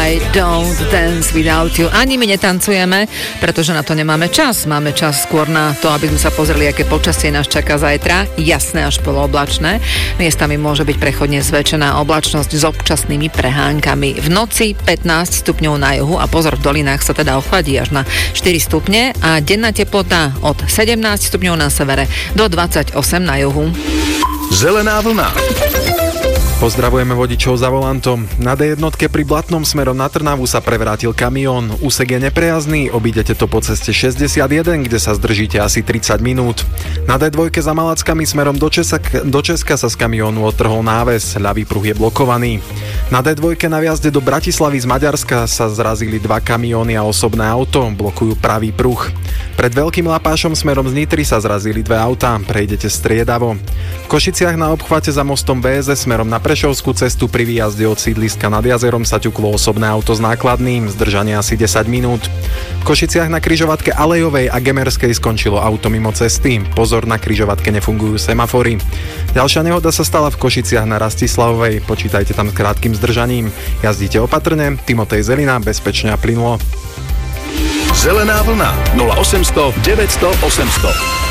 I don't dance without you. Ani my netancujeme, pretože na to nemáme čas. Máme čas skôr na to, aby sme sa pozreli, aké počasie nás čaká zajtra. Jasné až polooblačné. Miestami môže byť prechodne zväčšená oblačnosť s občasnými prehánkami. V noci 15 stupňov na juhu a pozor, v dolinách sa teda ochladí až na 4 stupne a denná teplota od 17 stupňov na severe do 28 na juhu. Zelená vlna. Pozdravujeme vodičov za volantom. Na D1 pri Blatnom smerom na Trnavu sa prevrátil kamión. Úsek je neprejazdný, obídete to po ceste 61, kde sa zdržíte asi 30 minút. Na D2 za Malackami smerom do Česka sa z kamiónu odtrhol náves, ľavý pruh je blokovaný. Na D2 na viazde do Bratislavy z Maďarska sa zrazili 2 kamióny a osobné auto, blokujú pravý pruh. Pred Veľkým Lapášom smerom z Nitry sa zrazili 2 autá, prejdete striedavo. V Košiciach na obchvate za mostom BZ smerom na Prešovskú cestu pri výjazde od sídliska nad jazerom sa ťuklo osobné auto s nákladným, zdržanie asi 10 minút. V Košiciach na križovatke Alejovej a Gemerskej skončilo auto mimo cesty. Pozor, na križovatke nefungujú semafory. Ďalšia nehoda sa stala v Košiciach na Rastislavovej, počítajte tam s krátkym zdržaním. Jazdíte opatrne, Timotej Zelina, bezpečne a plynulo. Zelená vlna 0800 900 800.